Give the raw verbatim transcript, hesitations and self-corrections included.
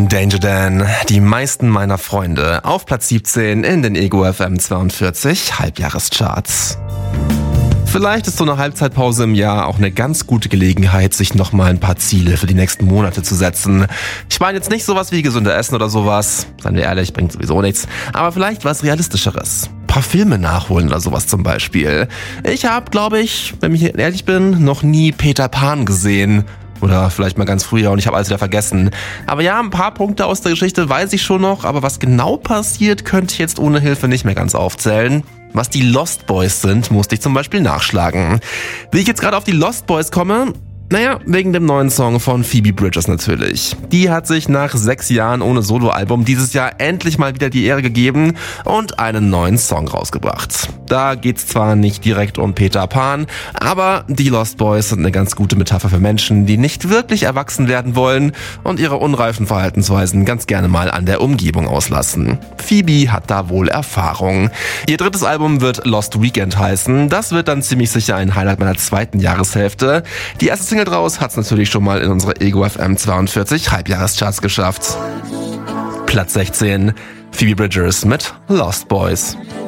Song Danger Dan, die meisten meiner Freunde, auf Platz siebzehn in den Ego F M zweiundvierzig Halbjahrescharts. Vielleicht ist so eine Halbzeitpause im Jahr auch eine ganz gute Gelegenheit, sich nochmal ein paar Ziele für die nächsten Monate zu setzen. Ich meine jetzt nicht sowas wie gesünder Essen oder sowas, seien wir ehrlich, bringt sowieso nichts, aber vielleicht was Realistischeres. Ein paar Filme nachholen oder sowas zum Beispiel. Ich habe, glaube ich, wenn ich ehrlich bin, noch nie Peter Pan gesehen. Oder vielleicht mal ganz früher und ich habe alles wieder vergessen. Aber ja, ein paar Punkte aus der Geschichte weiß ich schon noch, aber was genau passiert, könnte ich jetzt ohne Hilfe nicht mehr ganz aufzählen. Was die Lost Boys sind, musste ich zum Beispiel nachschlagen. Wie ich jetzt gerade auf die Lost Boys komme? Naja, wegen dem neuen Song von Phoebe Bridgers natürlich. Die hat sich nach sechs Jahren ohne Soloalbum dieses Jahr endlich mal wieder die Ehre gegeben und einen neuen Song rausgebracht. Da geht's zwar nicht direkt um Peter Pan, aber die Lost Boys sind eine ganz gute Metapher für Menschen, die nicht wirklich erwachsen werden wollen und ihre unreifen Verhaltensweisen ganz gerne mal an der Umgebung auslassen. Phoebe hat da wohl Erfahrung. Ihr drittes Album wird Lost Weekend heißen. Das wird dann ziemlich sicher ein Highlight meiner zweiten Jahreshälfte. Die erste Single draus hat's natürlich schon mal in unsere Ego F M zweiundvierzig Halbjahrescharts geschafft. Platz sechzehn, Phoebe Bridgers mit Lost Boys.